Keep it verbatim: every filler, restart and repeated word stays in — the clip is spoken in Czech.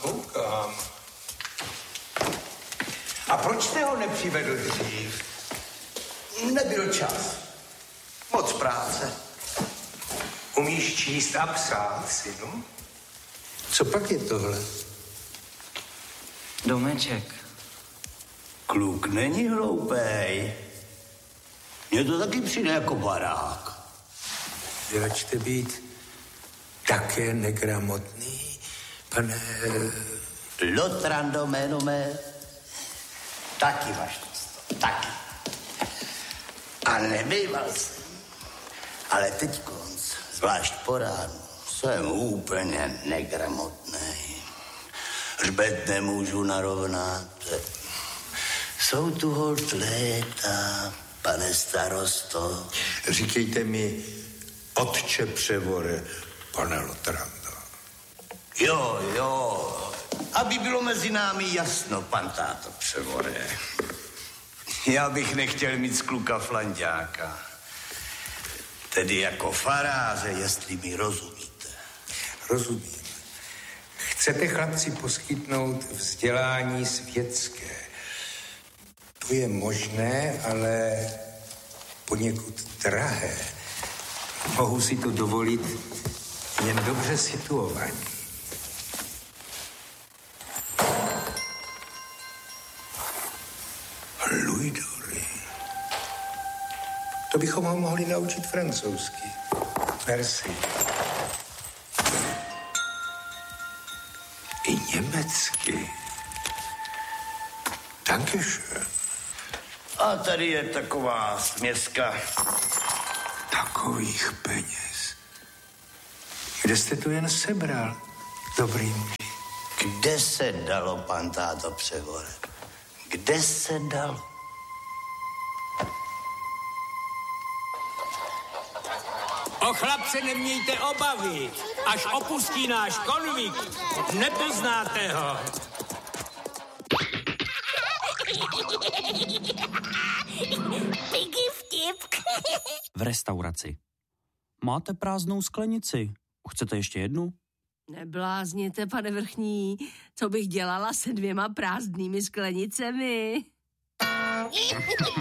koukám. A proč jste ho nepřivedl dřív? Nebyl čas. Moc práce. Umíš číst a psát, synu? Co pak je tohle? Domeček. Kluk není hloupej. Mně to taky přijde jako barák. Začte být také negramotný, pane... Lotrando jméno mé. Taky máš to, taky. A nebejval jsem. Ale teď konc, zvlášť po ránu, jsem úplně negramotnej. Hřbet nemůžu narovnat. Jsou tu holt léta, pane starosto. Říkejte mi, otče Převore, pane Lotrando. Jo, jo, aby bylo mezi námi jasno, pan táto Převore. Já bych nechtěl mít z kluka flanďáka. Tedy jako faráře, jestli mi rozumíte. Rozumím. Chcete chlapci poskytnout vzdělání světské. To je možné, ale poněkud drahé. Mohu si to dovolit jen dobře situovaní. Luidory. To bychom ho mohli naučit francouzsky. Merci. I německy. Dankeschön. A tady je taková směska. Takových peněz. Kde jste to jen sebral, dobrý muži? Kde se dalo, pan táto Převore? Kde se dalo? O chlapce nemějte obavy, až opustí náš konvík, nepoznáte ho. Pěkný vtip. V restauraci. Máte prázdnou sklenici. Chcete ještě jednu? Neblázněte, pane Vrchní, co bych dělala se dvěma prázdnými sklenicemi?